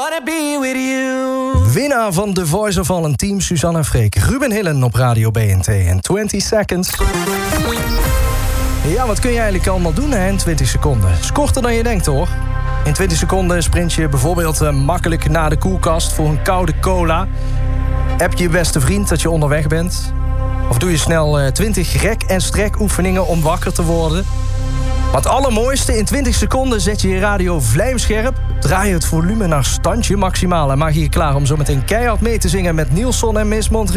wanna be with you. Winnaar van The Voice of Holland Team, Suzanne en Freek. Ruben Hillen op Radio BNT en 20 Seconds. Ja, wat kun je eigenlijk allemaal doen in 20 seconden? Is korter dan je denkt, hoor. In 20 seconden sprint je bijvoorbeeld makkelijk naar de koelkast voor een koude cola. App je beste vriend dat je onderweg bent. Of doe je snel 20 rek- en strek oefeningen om wakker te worden. Maar het allermooiste, in 20 seconden zet je je radio vlijmscherp. Draai je het volume naar standje maximaal en maak je je klaar om zo meteen keihard mee te zingen met Nielson en Miss Montreal.